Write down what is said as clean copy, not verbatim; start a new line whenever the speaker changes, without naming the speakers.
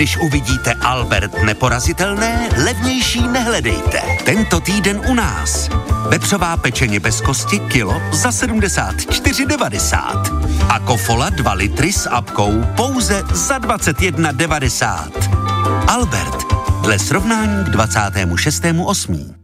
Když uvidíte Albert neporazitelné, levnější nehledejte. Tento týden u nás. Vepřová pečeně bez kosti kilo za 74,90. A Kofola 2 litry s apkou pouze za 21,90. Albert, dle srovnání k 26.8.